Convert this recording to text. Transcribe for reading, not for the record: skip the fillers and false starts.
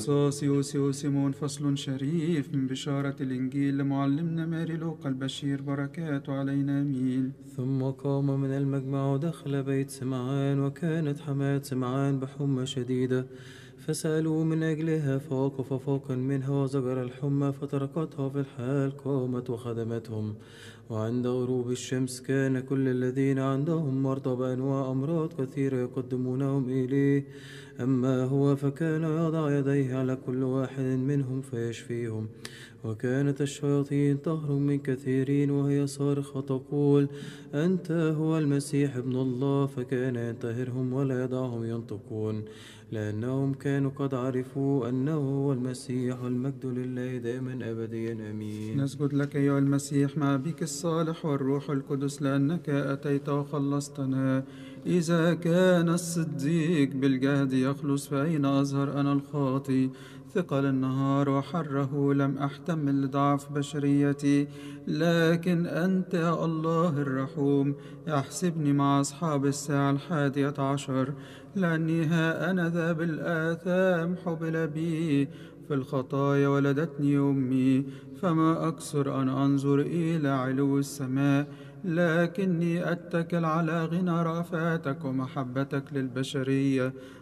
سوسيوس سيمون. فصل شريف من بشارة الإنجيل لمعلمنا ماري لوقا البشير، بركاته علينا آمين. ثم قام من المجمع ودخل بيت سمعان، وكانت حماة سمعان بحمى شديدة، فسألوا من أجلها، فوقف فوقا منها وزجر الحمى، فتركتها في الحال، قامت وخدمتهم. وعند غروب الشمس كان كل الذين عندهم مرضى بأنواع أمراض كثيرة يقدمونهم إليه، أما هو فكان يضع يديه على كل واحد منهم فيشفيهم. وكانت الشياطين تهرب من كثيرين وهي صارخة تقول: أنت هو المسيح ابن الله، فكان ينتهرهم ولا يدعهم ينطقون، لأنهم كانوا قد عرفوا أنه هو المسيح. والمجد لله دائما أبديا آمين. نسجد لك أيها المسيح مع أبيك الصالح والروح القدس، لأنك أتيت وخلصتنا. إذا كان الصديق بالجهد يخلص، فأين أظهر أنا الخاطي؟ ثقل النهار وحره لم أحتمل لضعف بشريتي، لكن أنت يا الله الرحوم احسبني مع أصحاب الساعة 11، لأني ها أنا ذا بالآثام حبل بي، في الخطايا ولدتني أمي. فما أكثر أن أنظر إلى علو السماء، لكني أتكل على غنى رأفاتك ومحبتك للبشرية.